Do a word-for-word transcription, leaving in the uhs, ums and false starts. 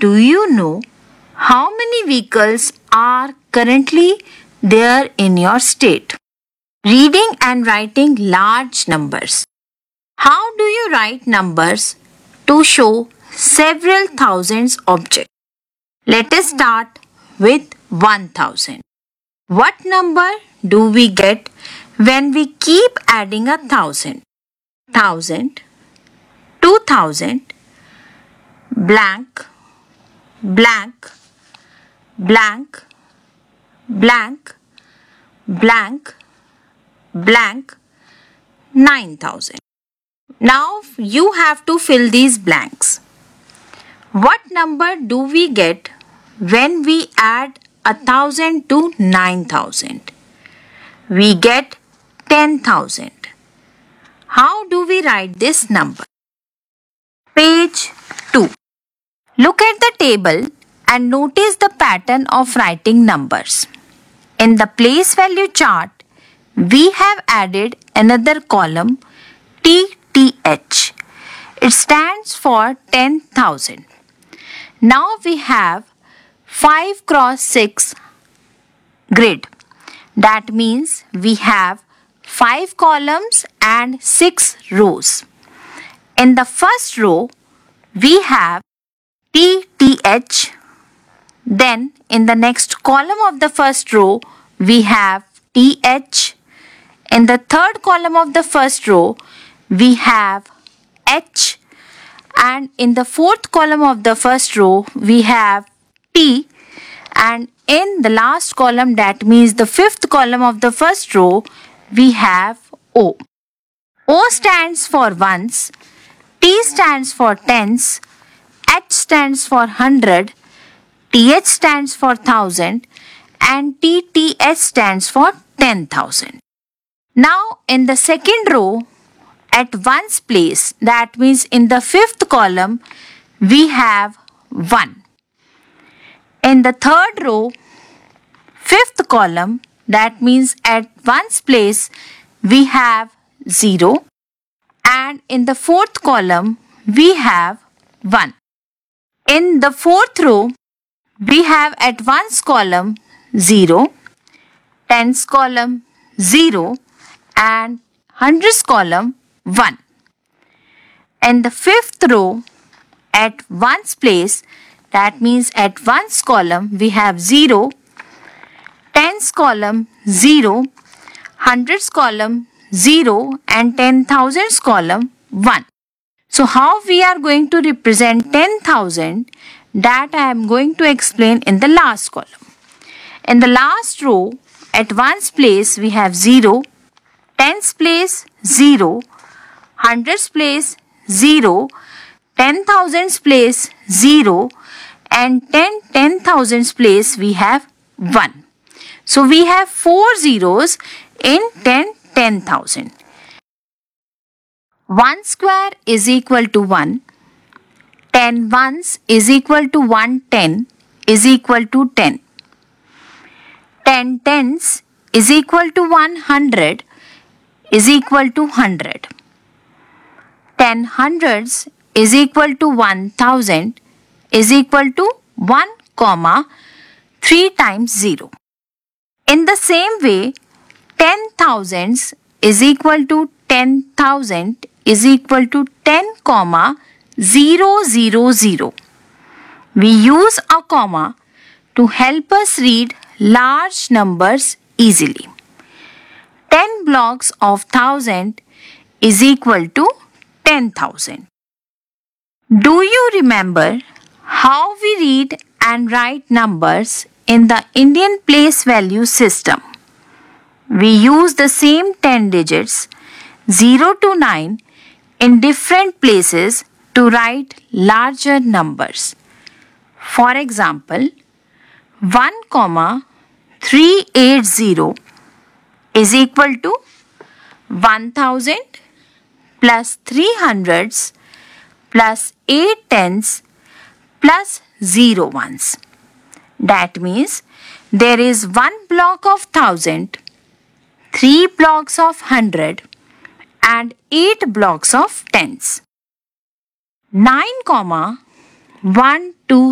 do you know how many vehicles are currently there in your state? Reading and writing large numbers. How do you write numbers to show several thousands objects? Let us start with one thousand. What number do we get when we keep adding a thousand? Thousand, two thousand, blank, blank, blank, blank, blank, blank, nine thousand. Now you have to fill these blanks. What number do we get when we add a thousand to nine thousand? We get ten thousand. How do we write this number? Page two. Look at the table and notice the pattern of writing numbers. In the place value chart, we have added another column T T H. It stands for ten thousand. Now we have five cross six grid. That means we have five columns and six rows. In the first row, we have T T H. Then in the next column of the first row, we have T H. In the third column of the first row, we have H. And in the fourth column of the first row, we have T. And in the last column, that means the fifth column of the first row, we have O. O stands for ones, T stands for tens, H stands for hundred, T H stands for thousand, and T T H stands for ten thousand. Now in the second row, at ones place, that means in the fifth column, we have one. In the third row, fifth column, that means at ones place, we have zero. And in the fourth column, we have one. In the fourth row, we have at ones column zero, tens column zero, and hundreds column one. In the fifth row, at ones place, that means at ones column we have zero, tens column zero, hundreds column zero, and ten thousands column one. So how we are going to represent ten thousand, that I am going to explain in the last column. In the last row, at ones place we have zero, tens place zero, hundreds place zero, ten thousands place zero, and ten ten thousands place we have one. So we have four zeros in ten ten thousand. one square is equal to one. ten ones is equal to one ten is equal to ten. ten tens is equal to one hundred is equal to one hundred. ten hundreds is equal to one thousand is equal to one comma three times zero. In the same way, ten thousands is equal to ten thousand is equal to ten comma zero zero zero. We use a comma to help us read large numbers easily. ten blocks of thousand is equal to ten thousand. Do you remember how we read and write numbers in the Indian place value system? We use the same ten digits zero to nine in different places to write larger numbers. For example, one comma three eighty is equal to one thousand plus three hundreds plus eight tens plus zero ones. That means there is one block of thousand, three blocks of hundred, and eight blocks of tens. nine comma one two